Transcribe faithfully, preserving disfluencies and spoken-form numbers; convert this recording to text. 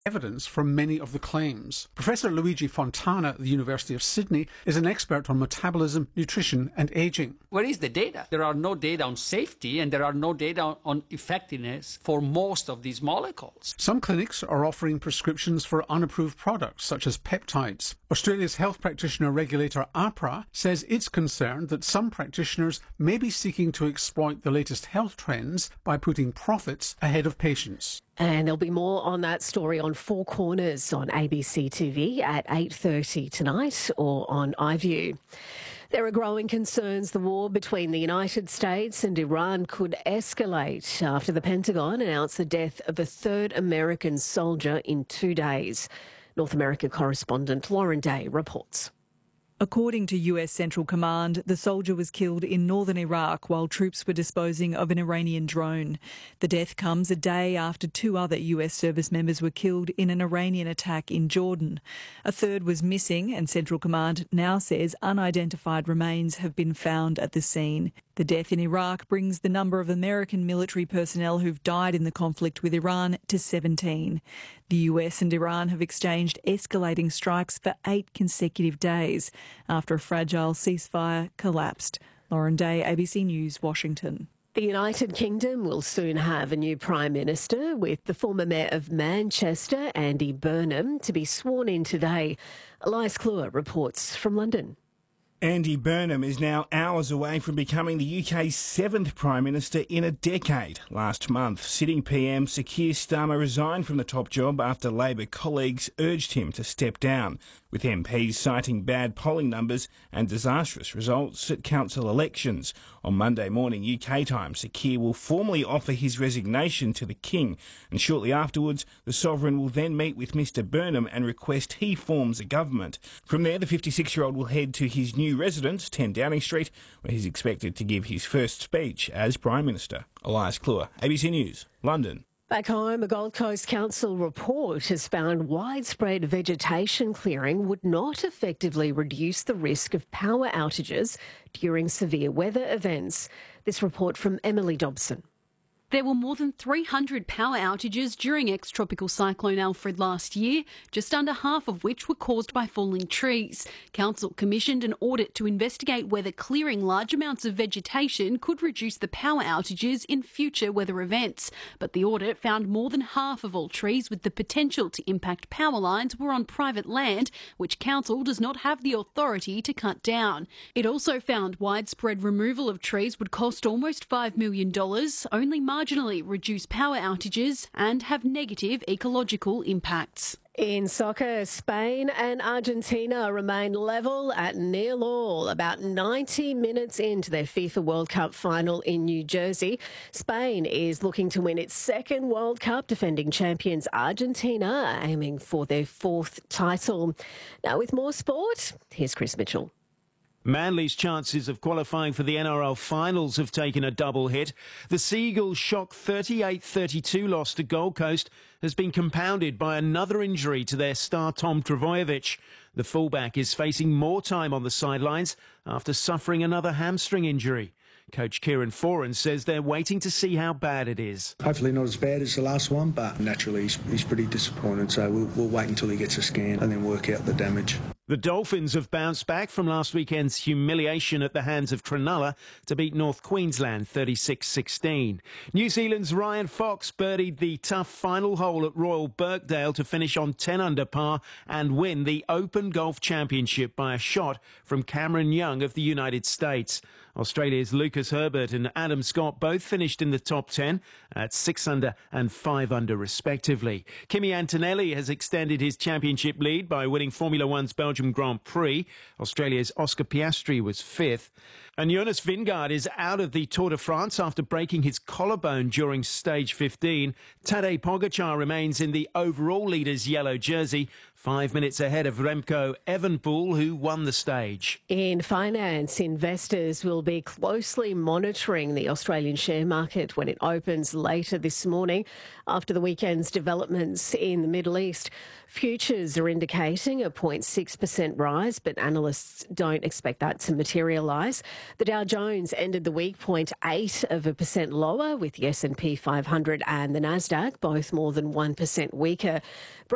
evidence for many of the claims. Professor Luigi Fontana at the University of Sydney is an expert on metabolism, nutrition and ageing. Where is the data? There are no data on safety and there are no data on effectiveness for most of these molecules. Some clinics are offering prescriptions for unapproved products such as peptides. Australia's health practitioner regulator AHPRA says it's concerned that some practitioners may be seeking to exploit the latest health trends by putting profits ahead of patients. And there'll be more on that story on Four Corners on A B C T V at eight thirty tonight or on iView. There are growing concerns the war between the United States and Iran could escalate after the Pentagon announced the death of a third American soldier in two days. North America correspondent Lauren Day reports. According to U S Central Command, the soldier was killed in northern Iraq while troops were disposing of an Iranian drone. The death comes a day after two other U S service members were killed in an Iranian attack in Jordan. A third was missing, and Central Command now says unidentified remains have been found at the scene. The death in Iraq brings the number of American military personnel who've died in the conflict with Iran to seventeen. The U S and Iran have exchanged escalating strikes for eight consecutive days after a fragile ceasefire collapsed. Lauren Day, A B C News, Washington. The United Kingdom will soon have a new Prime Minister, with the former Mayor of Manchester, Andy Burnham, to be sworn in today. Elias Kluwer reports from London. Andy Burnham is now hours away from becoming the U K's seventh Prime Minister in a decade. Last month, sitting P M Sir Keir Starmer resigned from the top job after Labor colleagues urged him to step down, with M Ps citing bad polling numbers and disastrous results at council elections. On Monday morning U K time, Sir Keir will formally offer his resignation to the King, and shortly afterwards the Sovereign will then meet with Mr Burnham and request he forms a government. From there, the fifty-six-year-old will head to his new residence, ten Downing Street, where he's expected to give his first speech as Prime Minister. Elias Kluwer, A B C News, London. Back home, a Gold Coast Council report has found widespread vegetation clearing would not effectively reduce the risk of power outages during severe weather events. This report from Emily Dobson. There were more than three hundred power outages during ex-tropical cyclone Alfred last year, just under half of which were caused by falling trees. Council commissioned an audit to investigate whether clearing large amounts of vegetation could reduce the power outages in future weather events. But the audit found more than half of all trees with the potential to impact power lines were on private land, which Council does not have the authority to cut down. It also found widespread removal of trees would cost almost five million dollars, only marginally reduce power outages and have negative ecological impacts. In soccer, Spain and Argentina remain level at nil all about ninety minutes into their FIFA World Cup final in New Jersey. Spain is looking to win its second World Cup, defending champions Argentina aiming for their fourth title. Now with more sport, here's Chris Mitchell. Manly's chances of qualifying for the N R L finals have taken a double hit. The Seagulls' shock thirty-eight thirty-two loss to Gold Coast has been compounded by another injury to their star Tom Trbojevic. The fullback is facing more time on the sidelines after suffering another hamstring injury. Coach Kieran Foran says they're waiting to see how bad it is. Hopefully not as bad as the last one, but naturally he's, he's pretty disappointed, so we'll, we'll wait until he gets a scan and then work out the damage. The Dolphins have bounced back from last weekend's humiliation at the hands of Cronulla to beat North Queensland thirty-six sixteen. New Zealand's Ryan Fox birdied the tough final hole at Royal Birkdale to finish on ten under par and win the Open Golf Championship by a shot from Cameron Young of the United States. Australia's Lucas Herbert and Adam Scott both finished in the top ten at six under and five under respectively. Kimi Antonelli has extended his championship lead by winning Formula One's Belgium Grand Prix. Australia's Oscar Piastri was fifth. And Jonas Vingegaard is out of the Tour de France after breaking his collarbone during stage fifteen. Tadej Pogacar remains in the overall leader's yellow jersey, five minutes ahead of Remco Evenepoel, who won the stage. In finance, investors will be closely monitoring the Australian share market when it opens later this morning after the weekend's developments in the Middle East. Futures are indicating a zero point six percent rise, but analysts don't expect that to materialise. The Dow Jones ended the week zero point eight of a percent lower, with the S and P five hundred and the Nasdaq both more than one percent weaker.